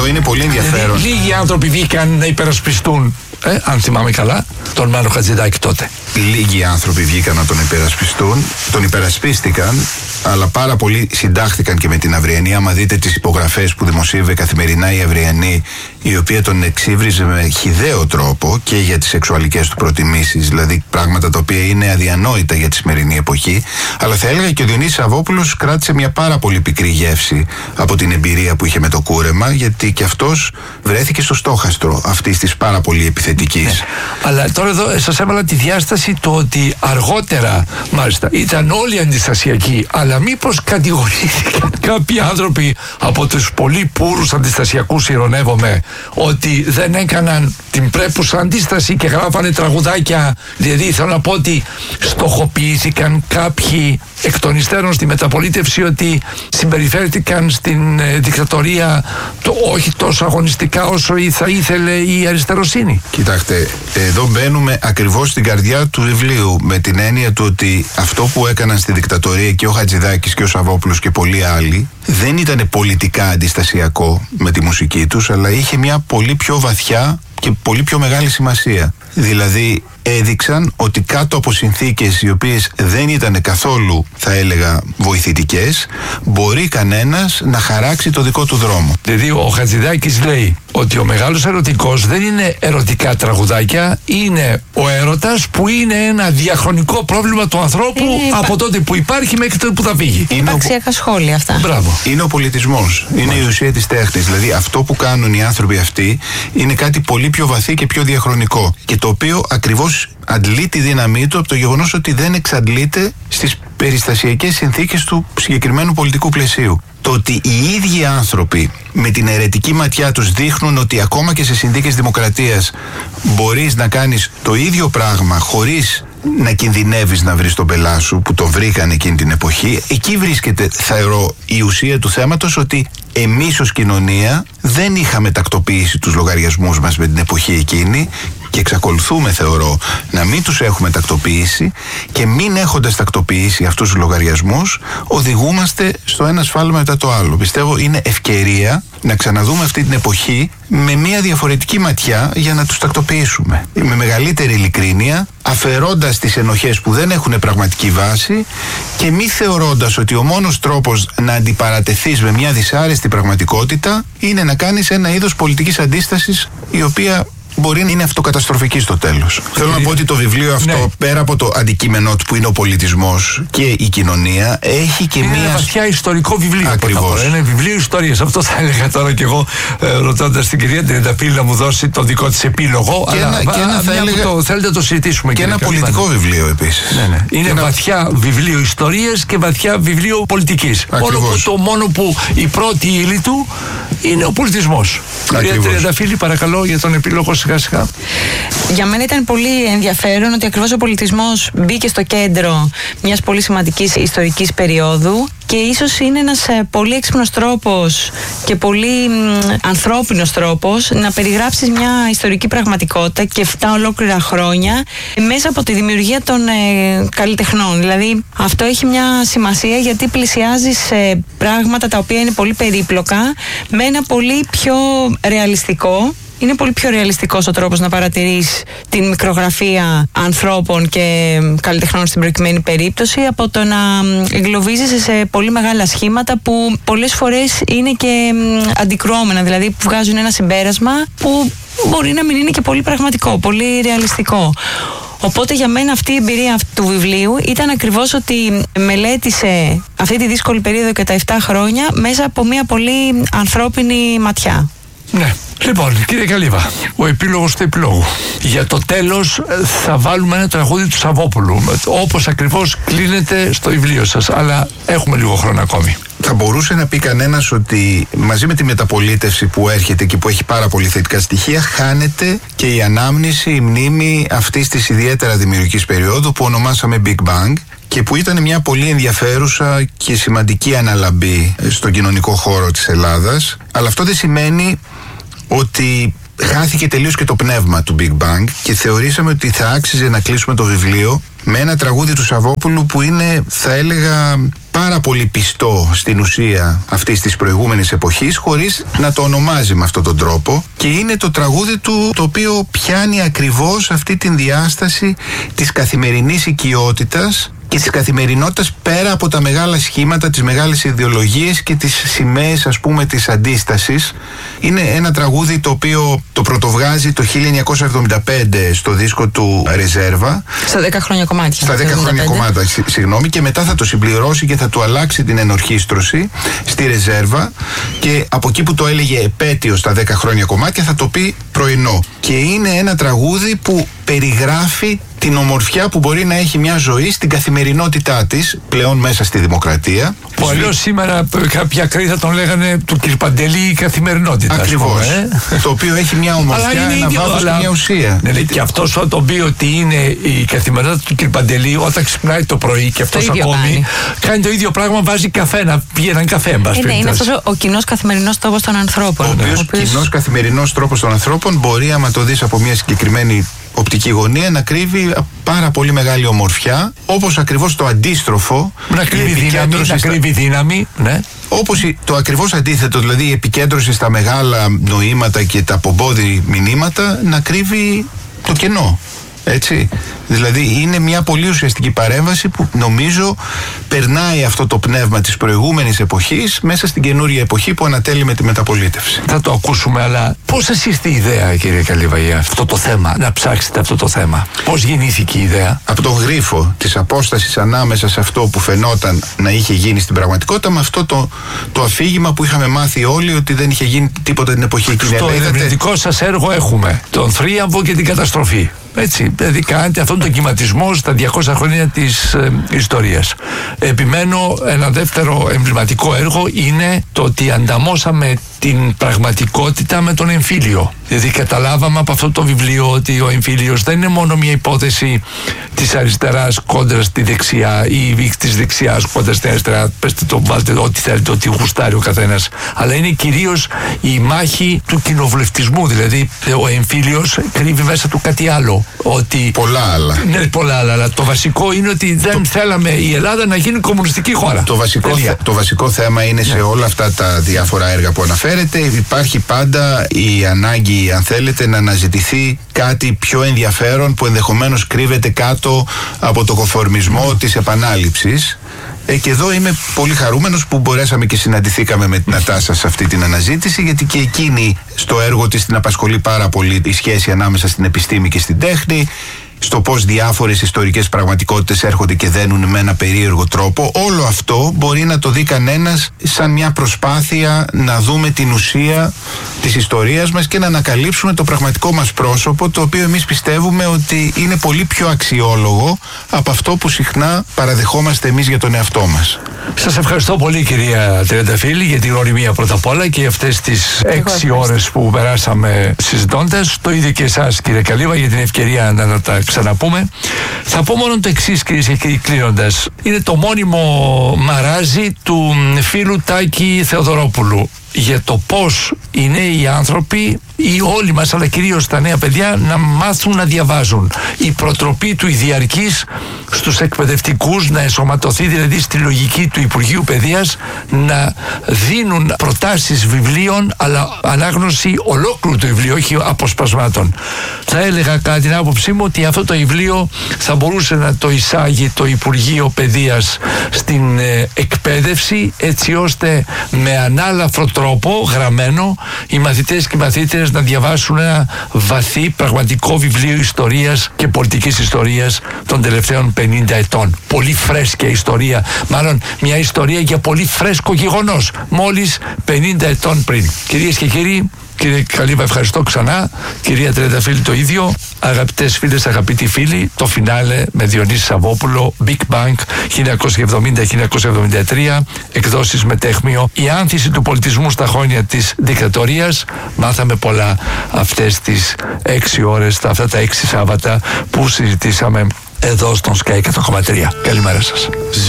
αυτό είναι πολύ ενδιαφέρον. Λίγοι άνθρωποι βγήκαν να υπερασπιστούν, αν θυμάμαι καλά, τον Μάνο Χατζηδάκη τότε. Λίγοι άνθρωποι βγήκαν να τον υπερασπιστούν, τον υπερασπίστηκαν, αλλά πάρα πολλοί συντάχθηκαν και με την Αυριανή. Άμα δείτε τις υπογραφές που δημοσίευε καθημερινά η Αυριανή, η οποία τον εξύβριζε με χυδαίο τρόπο και για τις σεξουαλικές του προτιμήσεις, δηλαδή πράγματα τα οποία είναι αδιανόητα για τη σημερινή εποχή. Αλλά θα έλεγα και ο Διονύσης Σαββόπουλος κράτησε μια πάρα πολύ πικρή γεύση από την εμπειρία που είχε με το κούρεμα, γιατί και αυτός βρέθηκε στο στόχαστρο αυτής της πάρα πολύ επιθετικής. Ναι. Αλλά τώρα εδώ σας έβαλα τη διάσταση το ότι αργότερα, μάλιστα, ήταν όλοι αντιστασιακοί, αλλά μήπως κατηγορήθηκαν κάποιοι άνθρωποι από τους πολύ πούρους αντιστασιακούς, ειρωνεύομαι, ότι δεν έκαναν την πρέπουσα αντίσταση και γράφανε τραγουδάκια. Δηλαδή θέλω να πω ότι στοχοποιήθηκαν κάποιοι εκ των υστέρων στη μεταπολίτευση ότι συμπεριφέρθηκαν στην δικτατορία όχι τόσο αγωνιστικά όσο θα ήθελε η αριστεροσύνη. Κοιτάξτε, εδώ μπαίνουμε ακριβώς στην καρδιά του βιβλίου, με την έννοια του ότι αυτό που έκαναν στη δικτατορία και ο Χατζηδάκης και ο Σαββόπουλος και πολλοί άλλοι δεν ήταν πολιτικά αντιστασιακό με τη μουσική τους, αλλά είχε μια πολύ πιο βαθιά και πολύ πιο μεγάλη σημασία. Δηλαδή έδειξαν ότι κάτω από συνθήκες οι οποίες δεν ήταν καθόλου, θα έλεγα, βοηθητικές, μπορεί κανένας να χαράξει το δικό του δρόμο. Δηλαδή ο Χατζηδάκης λέει ότι ο μεγάλος ερωτικός δεν είναι ερωτικά τραγουδάκια, είναι ο έρωτας που είναι ένα διαχρονικό πρόβλημα του ανθρώπου από τότε που υπάρχει μέχρι τότε που θα φύγει. Υπαρξιακά σχόλια αυτά. Μπράβο. Είναι ο πολιτισμός, είναι η ουσία της τέχνης. Δηλαδή αυτό που κάνουν οι άνθρωποι αυτοί είναι κάτι πολύ πιο βαθύ και πιο διαχρονικό, και το οποίο ακριβώς αντλεί τη δύναμή του από το γεγονός ότι δεν εξαντλείται στις περιστασιακές συνθήκες του συγκεκριμένου πολιτικού πλαισίου. Το ότι οι ίδιοι άνθρωποι με την αιρετική ματιά τους δείχνουν ότι ακόμα και σε συνθήκες δημοκρατίας μπορείς να κάνεις το ίδιο πράγμα χωρίς να κινδυνεύεις να βρεις τον πελά σου, που τον βρήκαν εκείνη την εποχή. Εκεί βρίσκεται, θεωρώ, η ουσία του θέματος, ότι εμείς ως κοινωνία δεν είχαμε τακτοποιήσει τους λογαριασμούς μας με την εποχή εκείνη και εξακολουθούμε, θεωρώ, να μην τους έχουμε τακτοποιήσει, και μην έχοντας τακτοποιήσει αυτούς τους λογαριασμούς οδηγούμαστε στο ένα σφάλμα μετά το άλλο. Πιστεύω είναι ευκαιρία να ξαναδούμε αυτή την εποχή με μια διαφορετική ματιά για να τους τακτοποιήσουμε. Με μεγαλύτερη ειλικρίνεια, αφαιρώντας τις ενοχές που δεν έχουν πραγματική βάση και μη θεωρώντας ότι ο μόνος τρόπος να αντιπαρατεθείς με μια δυσάρεστη πραγματικότητα είναι να κάνεις ένα είδος πολιτικής αντίστασης, η οποία μπορεί να είναι αυτοκαταστροφική στο τέλος. Θέλω να πω ότι το βιβλίο αυτό, πέρα από το αντικείμενό του που είναι ο πολιτισμός και η κοινωνία, έχει και είναι ένα βαθιά ιστορικό βιβλίο. Ακριβώς. Είναι βιβλίο ιστορίας. Αυτό θα έλεγα τώρα κι εγώ, ρωτώντας την κυρία Τριανταφύλλου να μου δώσει το δικό της επίλογο. Και αλλά θέλετε να το συζητήσουμε. Και ένα πολιτικό βιβλίο επίσης. Ναι. Είναι βαθιά βιβλίο ιστορίας και βαθιά βιβλίο πολιτικής. Το μόνο που η πρώτη ύλη του είναι ο πολιτισμός. Κυρία Τριανταφύλλου, παρακαλώ για τον επίλογο. Για μένα ήταν πολύ ενδιαφέρον ότι ακριβώς ο πολιτισμός μπήκε στο κέντρο μιας πολύ σημαντικής ιστορικής περίοδου, και ίσως είναι ένας πολύ έξυπνος τρόπος και πολύ ανθρώπινος τρόπος να περιγράψεις μια ιστορική πραγματικότητα και 7 ολόκληρα χρόνια μέσα από τη δημιουργία των καλλιτεχνών. Δηλαδή αυτό έχει μια σημασία, γιατί πλησιάζεις πράγματα τα οποία είναι πολύ περίπλοκα με ένα πολύ πιο ρεαλιστικό. Είναι πολύ πιο ρεαλιστικός ο τρόπος να παρατηρείς την μικρογραφία ανθρώπων και καλλιτεχνών στην προκειμένη περίπτωση, από το να εγκλωβίζεσαι σε πολύ μεγάλα σχήματα που πολλές φορές είναι και αντικρουόμενα, δηλαδή που βγάζουν ένα συμπέρασμα που μπορεί να μην είναι και πολύ πραγματικό, πολύ ρεαλιστικό. Οπότε για μένα αυτή η εμπειρία του βιβλίου ήταν ακριβώς ότι μελέτησε αυτή τη δύσκολη περίοδο και τα 7 χρόνια μέσα από μια πολύ ανθρώπινη ματιά. Ναι. Λοιπόν, κύριε Καλύβα, ο επίλογος του επιλόγου. Για το τέλος θα βάλουμε ένα τραγούδι του Σαββόπουλου, όπως ακριβώς κλείνεται στο βιβλίο σας, αλλά έχουμε λίγο χρόνο ακόμη. Θα μπορούσε να πει κανένας ότι μαζί με τη μεταπολίτευση που έρχεται και που έχει πάρα πολύ θετικά στοιχεία, χάνεται και η ανάμνηση, η μνήμη αυτής της ιδιαίτερα δημιουργικής περίοδου που ονομάσαμε Big Bang, και που ήταν μια πολύ ενδιαφέρουσα και σημαντική αναλαμπή στον κοινωνικό χώρο της Ελλάδας. Αλλά αυτό δεν σημαίνει ότι χάθηκε τελείως και το πνεύμα του Big Bang, και θεωρήσαμε ότι θα άξιζε να κλείσουμε το βιβλίο με ένα τραγούδι του Σαββόπουλου που είναι, θα έλεγα, πάρα πολύ πιστό στην ουσία αυτής της προηγούμενης εποχής, χωρίς να το ονομάζει με αυτόν τον τρόπο, και είναι το τραγούδι του το οποίο πιάνει ακριβώς αυτή την διάσταση της καθημερινής οικειότητας και της καθημερινότητας πέρα από τα μεγάλα σχήματα, τις μεγάλες ιδεολογίες και τις σημαίες, ας πούμε, της αντίστασης. Είναι ένα τραγούδι το οποίο το πρωτοβγάζει το 1975 στο δίσκο του Ρεζέρβα. Στα 10 χρόνια κομμάτια. Στα 10 χρόνια κομμάτια, συγγνώμη, και μετά θα το συμπληρώσει και θα του αλλάξει την ενορχήστρωση στη Ρεζέρβα, και από εκεί που το έλεγε επέτειο στα 10 χρόνια κομμάτια θα το πει πρωινό. Και είναι ένα τραγούδι που περιγράφει την ομορφιά που μπορεί να έχει μια ζωή στην καθημερινότητά της, πλέον μέσα στη δημοκρατία. Που αλλιώς σήμερα κάποιοι ακραίοι θα τον λέγανε του κ. Παντελή η καθημερινότητα. Ακριβώς. Το οποίο έχει μια ομορφιά, ένα βάθος και μια ουσία. Ναι, και αυτός θα τον πει ότι είναι η καθημερινότητα του κ. Παντελή, όταν ξυπνάει το πρωί και αυτός ακόμη κάνει το ίδιο πράγμα, βάζει καφέ, να πιει έναν καφέ. Είναι αυτός ο κοινός καθημερινός τρόπος των ανθρώπων. Ο οποίος κοινός καθημερινός τρόπος των ανθρώπων μπορεί, άμα το δεις από μια συγκεκριμένη οπτική γωνία, να κρύβει πάρα πολύ μεγάλη ομορφιά, όπως ακριβώς το αντίστροφο. Να κρύβει δύναμη, ναι. Όπως το ακριβώς αντίθετο, δηλαδή η επικέντρωση στα μεγάλα νοήματα και τα πομπόδι μηνύματα, να κρύβει το κενό. Έτσι. Δηλαδή είναι μια πολύ ουσιαστική παρέμβαση που νομίζω περνάει αυτό το πνεύμα της προηγούμενης εποχής μέσα στην καινούρια εποχή που ανατέλει με τη μεταπολίτευση. Θα το ακούσουμε, αλλά πώς σας ήρθε η ιδέα, κύριε Καλύβα, για αυτό το θέμα, να ψάξετε αυτό το θέμα? Πώς γεννήθηκε η ιδέα? Από τον γρίφο της απόστασης ανάμεσα σε αυτό που φαινόταν να είχε γίνει στην πραγματικότητα, με αυτό το αφήγημα που είχαμε μάθει όλοι ότι δεν είχε γίνει τίποτα την εποχή εκείνη. Στο ερευνητικό σας έργο έχουμε τον θρίαμβο και την καταστροφή. Έτσι, δηλαδή κάνετε αυτόν τον κυματισμό στα 200 χρόνια της ιστορίας. Επιμένω, ένα δεύτερο εμβληματικό έργο είναι το ότι ανταμώσαμε την πραγματικότητα με τον εμφύλιο. Δηλαδή καταλάβαμε από αυτό το βιβλίο ότι ο εμφύλιος δεν είναι μόνο μια υπόθεση της αριστεράς κόντρα στη δεξιά ή της δεξιάς κόντρα στην αριστερά, πέστε το, βάλτε ό,τι θέλετε, ό,τι γουστάρει ο καθένας, αλλά είναι κυρίως η μάχη του κοινοβουλευτισμού. Δηλαδή ο εμφύλιος κρύβει μέσα του κάτι άλλο. Ότι... πολλά άλλα. Ναι, πολλά άλλα, αλλά το βασικό είναι ότι δεν θέλαμε η Ελλάδα να γίνει κομμουνιστική χώρα. Το βασικό θέμα είναι σε όλα αυτά τα διάφορα έργα που αναφέρετε, υπάρχει πάντα η ανάγκη, αν θέλετε, να αναζητηθεί κάτι πιο ενδιαφέρον που ενδεχομένως κρύβεται κάτω από το κονφορμισμό της επανάληψης. Και εδώ είμαι πολύ χαρούμενος που μπορέσαμε και συναντηθήκαμε με την Νατάσα σε αυτή την αναζήτηση, γιατί και εκείνη στο έργο της την απασχολεί πάρα πολύ η σχέση ανάμεσα στην επιστήμη και στην τέχνη, στο πώς διάφορες ιστορικές πραγματικότητες έρχονται και δένουν με ένα περίεργο τρόπο. Όλο αυτό μπορεί να το δει κανένας σαν μια προσπάθεια να δούμε την ουσία της ιστορίας μας και να ανακαλύψουμε το πραγματικό μας πρόσωπο, το οποίο εμείς πιστεύουμε ότι είναι πολύ πιο αξιόλογο από αυτό που συχνά παραδεχόμαστε εμείς για τον εαυτό μας. Σας ευχαριστώ πολύ, κυρία Τριανταφύλλη, για την οριμία πρώτα απ' όλα και για αυτές τις 6 ώρες που περάσαμε συζητώντας. Το ίδιο και εσάς, κύριε Καλύβα, για την ευκαιρία να τα ξαναπούμε. Θα πω μόνο το εξής, κυρίες και κύριοι, κλείνοντας. Είναι το μόνιμο μαράζι του φίλου Τάκη Θεοδωρόπουλου για το πώς οι νέοι άνθρωποι, ή όλοι μας, αλλά κυρίως τα νέα παιδιά, να μάθουν να διαβάζουν. Η προτροπή του η διαρκής στους εκπαιδευτικούς να ενσωματωθεί δηλαδή στη λογική του Υπουργείου Παιδείας, να δίνουν προτάσεις βιβλίων, αλλά ανάγνωση ολόκληρου του βιβλίου, όχι αποσπασμάτων. Θα έλεγα κατά την άποψή μου ότι αυτό το βιβλίο θα μπορούσε να το εισάγει το Υπουργείο Παιδείας στην εκπαίδευση, έτσι ώστε με ανάλαφρο τρόπο γραμμένο οι μαθητές και οι μαθήτρες να διαβάσουν ένα βαθύ πραγματικό βιβλίο ιστορίας και πολιτικής ιστορίας των τελευταίων 50 ετών. Πολύ φρέσκια ιστορία, μάλλον μια ιστορία για πολύ φρέσκο γεγονός, μόλις 50 ετών πριν. Κυρίες και κύριοι, κύριε Καλύβα, ευχαριστώ ξανά. Κυρία Τριανταφύλλη, το ίδιο. Αγαπητές φίλες, αγαπητοί φίλοι, το φινάλε με Διονύση Σαββόπουλο, Big Bang 1970-1973, εκδόσεις Μετέχμιο. Η άνθηση του πολιτισμού στα χρόνια της δικτατορίας. Μάθαμε πολλά αυτές τις 6 ώρες, αυτά τα 6 Σάββατα που συζητήσαμε εδώ στον Sky 100,3. Καλημέρα σας.